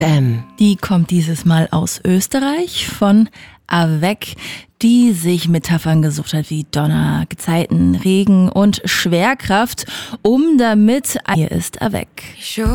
Die kommt dieses Mal aus Österreich von Avec, die sich Metaphern gesucht hat wie Donner, Gezeiten, Regen und Schwerkraft, damit hier ist Avec.